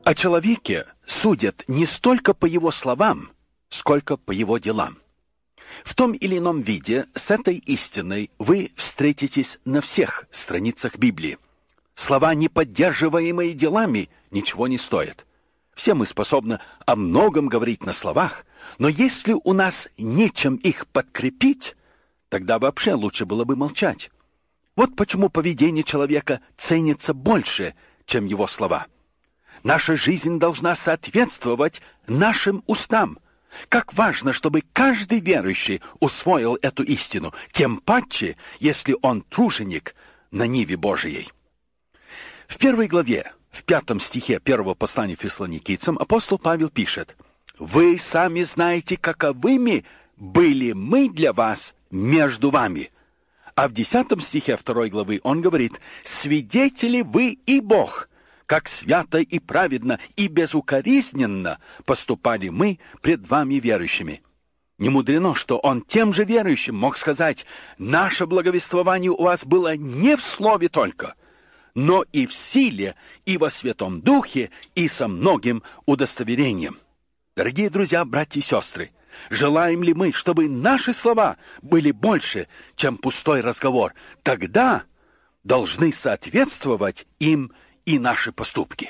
О человеке судят не столько по его словам, сколько по его делам. В том или ином виде с этой истиной вы встретитесь на всех страницах Библии. Слова, не поддерживаемые делами, ничего не стоят. Все мы способны о многом говорить на словах, но если у нас нечем их подкрепить, тогда вообще лучше было бы молчать. Вот почему поведение человека ценится больше, чем его слова. Наша жизнь должна соответствовать нашим устам. Как важно, чтобы каждый верующий усвоил эту истину, тем паче, если он труженик на ниве Божией. В 1 главе, в 5 стихе 1 послания Фессалоникийцам апостол Павел пишет: «Вы сами знаете, каковыми были мы для вас между вами». А в 10 стихе 2 главы он говорит: «Свидетели вы и Бог, как свято и праведно и безукоризненно поступали мы пред вами верующими». Не мудрено, что он тем же верующим мог сказать: «Наше благовествование у вас было не в слове только, но и в силе, и во Святом Духе, и со многим удостоверением». Дорогие друзья, братья и сестры, желаем ли мы, чтобы наши слова были больше, чем пустой разговор? Тогда должны соответствовать им и наши поступки.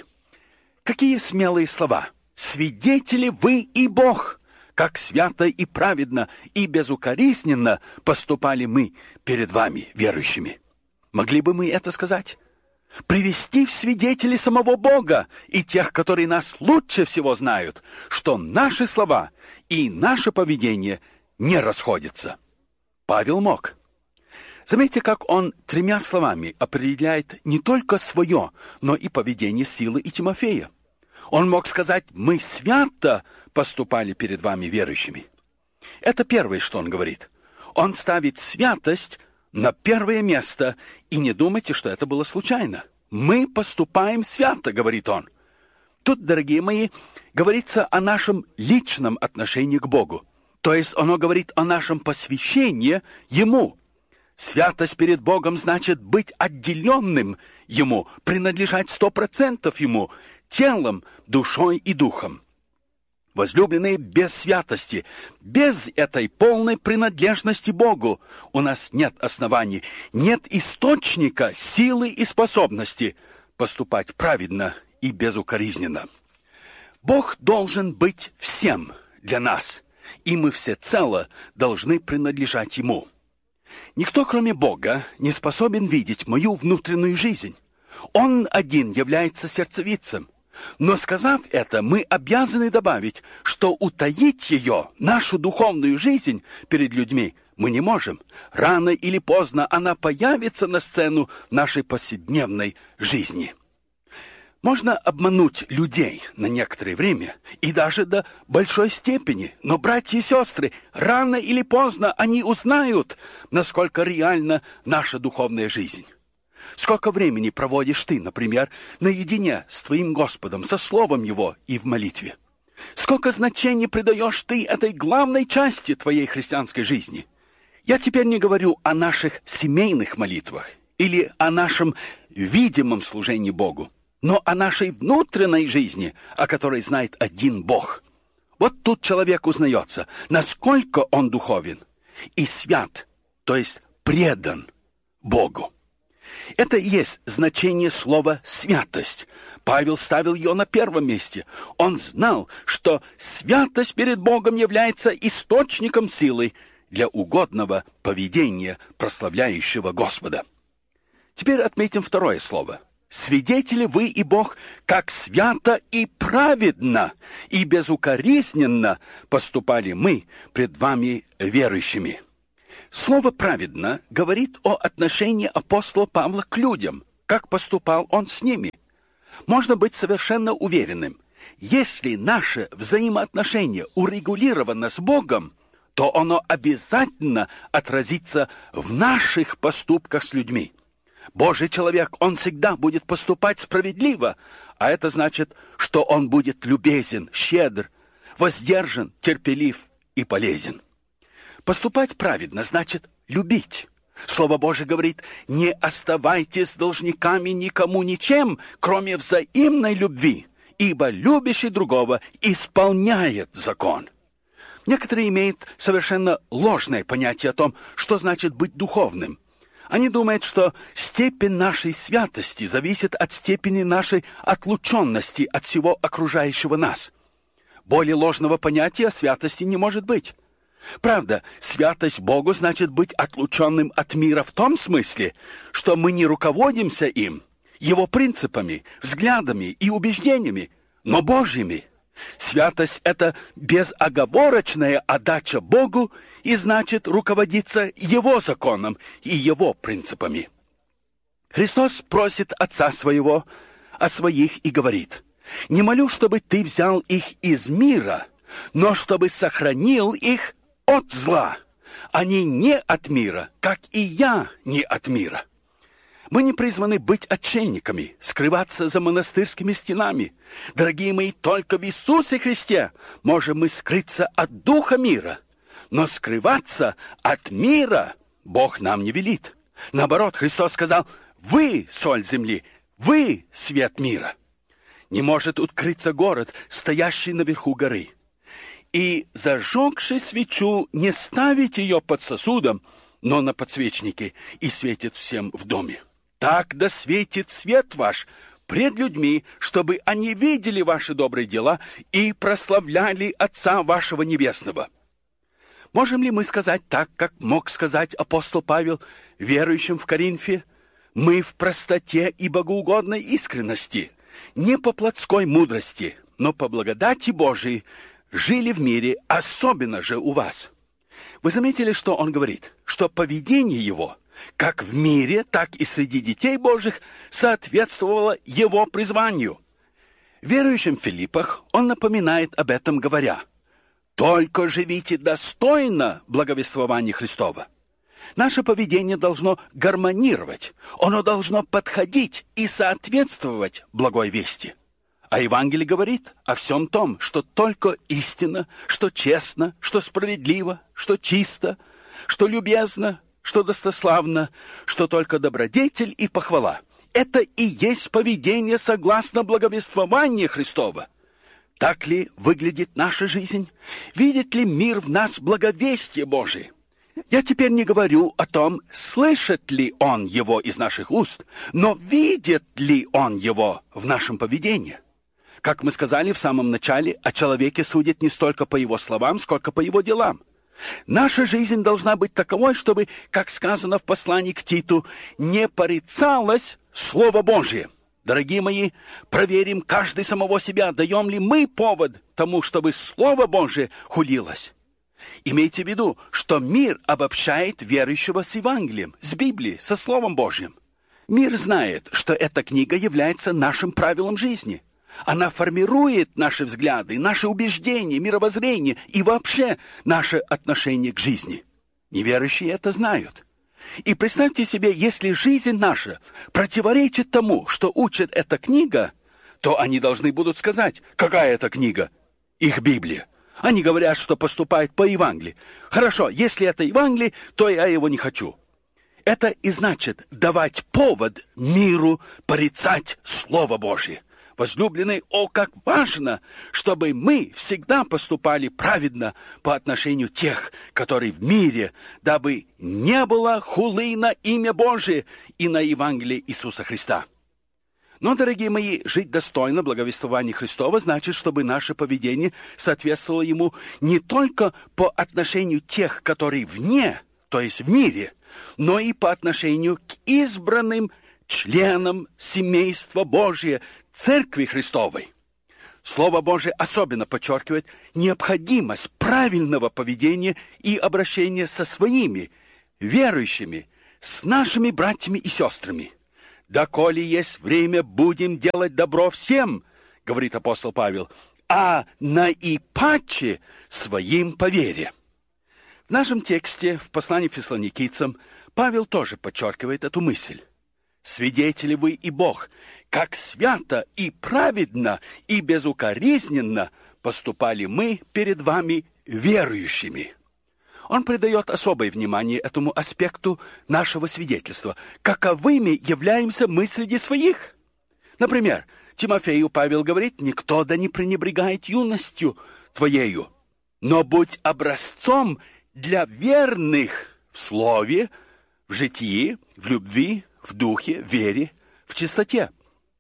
Какие смелые слова! «Свидетели вы и Бог, как свято и праведно и безукоризненно поступали мы перед вами, верующими». Могли бы мы это сказать? Привести в свидетели самого Бога и тех, которые нас лучше всего знают, что наши слова и наше поведение не расходятся. Павел мог. Заметьте, как он 3 словами определяет не только свое, но и поведение Силы и Тимофея. Он мог сказать: «Мы свято поступали перед вами, верующими». Это первое, что он говорит. Он ставит святость на первое место, и не думайте, что это было случайно. «Мы поступаем свято», — говорит он. Тут, дорогие мои, говорится о нашем личном отношении к Богу. То есть оно говорит о нашем посвящении Ему. Святость перед Богом значит быть отделенным Ему, принадлежать 100% Ему, телом, душой и духом. Возлюбленные, без святости, без этой полной принадлежности Богу у нас нет оснований, нет источника силы и способности поступать праведно и безукоризненно. Бог должен быть всем для нас, и мы всецело должны принадлежать Ему. Никто, кроме Бога, не способен видеть мою внутреннюю жизнь. Он один является сердцевидцем. Но, сказав это, мы обязаны добавить, что утаить ее, нашу духовную жизнь, перед людьми мы не можем. Рано или поздно она появится на сцену нашей повседневной жизни. Можно обмануть людей на некоторое время и даже до большой степени, но, братья и сестры, рано или поздно они узнают, насколько реальна наша духовная жизнь. Сколько времени проводишь ты, например, наедине с твоим Господом, со Словом Его и в молитве? Сколько значения придаешь ты этой главной части твоей христианской жизни? Я теперь не говорю о наших семейных молитвах или о нашем видимом служении Богу, но о нашей внутренней жизни, о которой знает один Бог. Вот тут человек узнается, насколько он духовен и свят, то есть предан Богу. Это и есть значение слова «святость». Павел ставил ее на первом месте. Он знал, что святость перед Богом является источником силы для угодного поведения, прославляющего Господа. Теперь отметим второе слово. «Свидетели вы и Бог, как свято и праведно и безукоризненно поступали мы пред вами верующими». Слово «праведно» говорит о отношении апостола Павла к людям, как поступал он с ними. Можно быть совершенно уверенным, если наше взаимоотношение урегулировано с Богом, то оно обязательно отразится в наших поступках с людьми. Божий человек, он всегда будет поступать справедливо, а это значит, что он будет любезен, щедр, воздержан, терпелив и полезен. Поступать праведно значит любить. Слово Божие говорит: «Не оставайтесь должниками никому ничем, кроме взаимной любви, ибо любящий другого исполняет закон». Некоторые имеют совершенно ложное понятие о том, что значит быть духовным. Они думают, что степень нашей святости зависит от степени нашей отлученности от всего окружающего нас. Более ложного понятия о святости не может быть. Правда, святость Богу значит быть отлученным от мира в том смысле, что мы не руководимся им, его принципами, взглядами и убеждениями, но Божьими. Святость — это безоговорочная отдача Богу и значит руководиться Его законом и Его принципами. Христос просит Отца Своего о своих и говорит: «Не молю, чтобы Ты взял их из мира, но чтобы сохранил их от зла. Они не от мира, как и Я не от мира». Мы не призваны быть отшельниками, скрываться за монастырскими стенами. Дорогие мои, только в Иисусе Христе можем мы скрыться от духа мира. Но скрываться от мира Бог нам не велит. Наоборот, Христос сказал: «Вы — соль земли, вы — свет мира». Не может открыться город, стоящий наверху горы. И, зажегши свечу, не ставить ее под сосудом, но на подсвечнике, и светит всем в доме. Так да светит свет ваш пред людьми, чтобы они видели ваши добрые дела и прославляли Отца вашего Небесного. Можем ли мы сказать так, как мог сказать апостол Павел верующим в Коринфе? Мы в простоте и богоугодной искренности, не по плотской мудрости, но по благодати Божией жили в мире, особенно же у вас. Вы заметили, что он говорит? Что поведение его, как в мире, так и среди детей Божьих, соответствовало его призванию. Верующим в Филиппах он напоминает об этом, говоря: «Только живите достойно благовествования Христова». Наше поведение должно гармонировать, оно должно подходить и соответствовать благой вести. А Евангелие говорит о всем том, что только истинно, что честно, что справедливо, что чисто, что любезно, что достославно, что только добродетель и похвала. Это и есть поведение согласно благовествованию Христова. Так ли выглядит наша жизнь? Видит ли мир в нас благовестие Божие? Я теперь не говорю о том, слышит ли он его из наших уст, но видит ли он его в нашем поведении. Как мы сказали в самом начале, о человеке судят не столько по его словам, сколько по его делам. Наша жизнь должна быть таковой, чтобы, как сказано в послании к Титу, не порицалось Слово Божие. Дорогие мои, проверим каждый самого себя, даем ли мы повод тому, чтобы Слово Божие хулилось. Имейте в виду, что мир обобщает верующего с Евангелием, с Библией, со Словом Божьим. Мир знает, что эта книга является нашим правилом жизни. Она формирует наши взгляды, наши убеждения, мировоззрение и вообще наше отношение к жизни. Неверующие это знают. И представьте себе, если жизнь наша противоречит тому, что учит эта книга, то они должны будут сказать: какая это книга? Их Библия. Они говорят, что поступают по Евангелию. Хорошо, если это Евангелие, то я его не хочу. Это и значит давать повод миру порицать Слово Божие. Возлюбленные, о, как важно, чтобы мы всегда поступали праведно по отношению тех, которые в мире, дабы не было хулы на имя Божие и на Евангелие Иисуса Христа. Но, дорогие мои, жить достойно благовествования Христова значит, чтобы наше поведение соответствовало Ему не только по отношению тех, которые вне, то есть в мире, но и по отношению к избранным членам семейства Божия, Церкви Христовой. Слово Божие особенно подчеркивает необходимость правильного поведения и обращения со своими верующими, с нашими братьями и сестрами. «Доколе есть время, будем делать добро всем», — говорит апостол Павел, «а наипаче своим по вере». В нашем тексте, в послании Фессалоникийцам, Павел тоже подчеркивает эту мысль. «Свидетели вы и Бог, как свято и праведно и безукоризненно поступали мы перед вами верующими». Он придает особое внимание этому аспекту нашего свидетельства. Каковыми являемся мы среди своих? Например, Тимофею Павел говорит: «Никто да не пренебрегает юностью твоею, но будь образцом для верных в слове, в житии, в любви, в духе, в вере, в чистоте».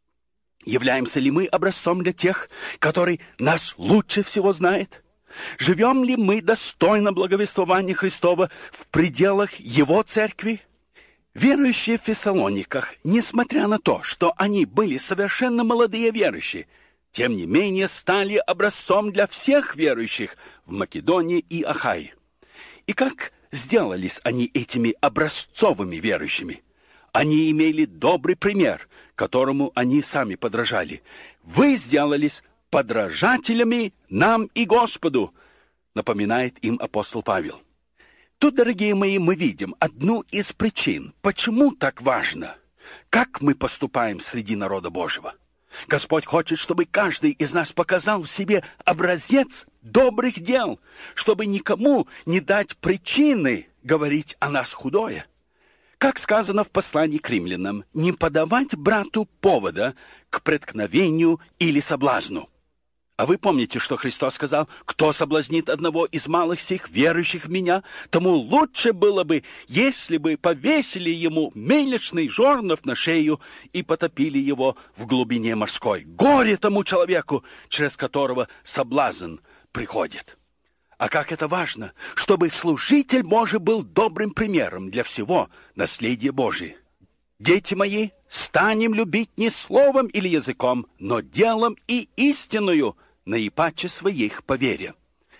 Являемся ли мы образцом для тех, который нас лучше всего знает? Живем ли мы достойно благовествования Христова в пределах Его церкви? Верующие в Фессалониках, несмотря на то, что они были совершенно молодые верующие, тем не менее стали образцом для всех верующих в Македонии и Ахае. И как сделались они этими образцовыми верующими? Они имели добрый пример, которому они сами подражали. «Вы сделались подражателями нам и Господу», напоминает им апостол Павел. Тут, дорогие мои, мы видим одну из причин, почему так важно, как мы поступаем среди народа Божьего. Господь хочет, чтобы каждый из нас показал в себе образец добрых дел, чтобы никому не дать причины говорить о нас худое. Как сказано в послании к римлянам, не подавать брату повода к преткновению или соблазну. А вы помните, что Христос сказал: «Кто соблазнит одного из малых сих, верующих в Меня, тому лучше было бы, если бы повесили ему мельничный жернов на шею и потопили его в глубине морской. Горе тому человеку, через которого соблазн приходит». А как это важно, чтобы служитель Божий был добрым примером для всего наследия Божия. Дети мои, станем любить не словом или языком, но делом и истинную, наипаче своих по вере.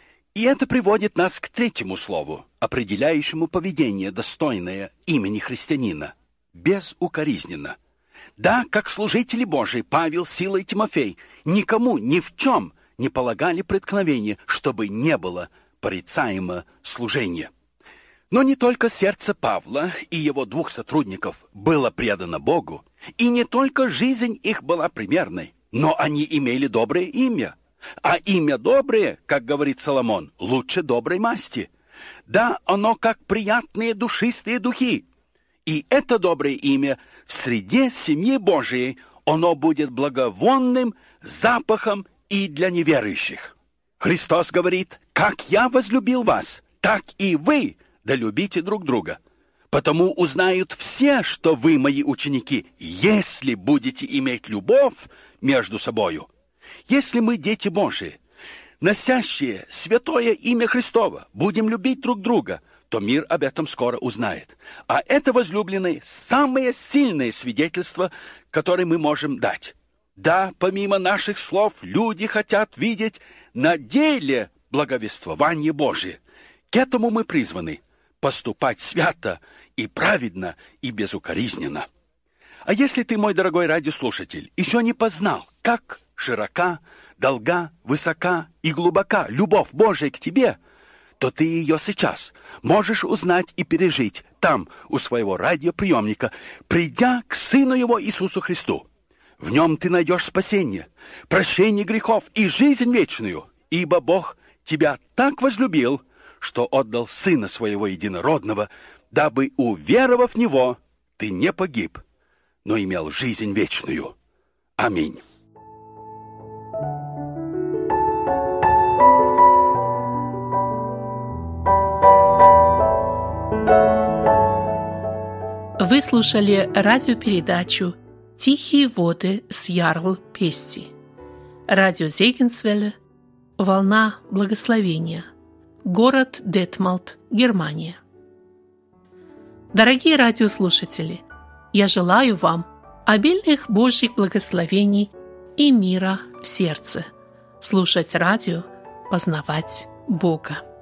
И это приводит нас к третьему слову, определяющему поведение, достойное имени христианина. Безукоризненно. Да, как служители Божии Павел, Сила и Тимофей никому ни в чем не полагали преткновения, чтобы не было порицаемо служения. Но не только сердце Павла и его двух сотрудников было предано Богу, и не только жизнь их была примерной, но они имели доброе имя. А имя доброе, как говорит Соломон, лучше доброй масти. Да, оно как приятные душистые духи. И это доброе имя в среде семьи Божией, оно будет благовонным запахом и для неверующих. Христос говорит: «Как я возлюбил вас, так и вы да любите друг друга. Потому узнают все, что вы мои ученики, если будете иметь любовь между собою». Если мы, дети Божии, носящие святое имя Христово, будем любить друг друга, то мир об этом скоро узнает. А это, возлюбленные, самое сильное свидетельство, которое мы можем дать. Да, помимо наших слов, люди хотят видеть на деле благовествование Божие. К этому мы призваны поступать свято и праведно и безукоризненно. А если ты, мой дорогой радиослушатель, еще не познал, как широка, долга, высока и глубока любовь Божия к тебе, то ты ее сейчас можешь узнать и пережить там, у своего радиоприемника, придя к Сыну Его Иисусу Христу. В Нем ты найдешь спасение, прощение грехов и жизнь вечную, ибо Бог тебя так возлюбил, что отдал Сына Своего Единородного, дабы, уверовав в Него, ты не погиб, но имел жизнь вечную. Аминь. Вы слушали радиопередачу «Тихие воды» с Ярл Пести. Радио Зегенсвелле, «Волна благословения», город Детмалт, Германия. Дорогие радиослушатели, я желаю вам обильных Божьих благословений и мира в сердце. Слушать радио, познавать Бога.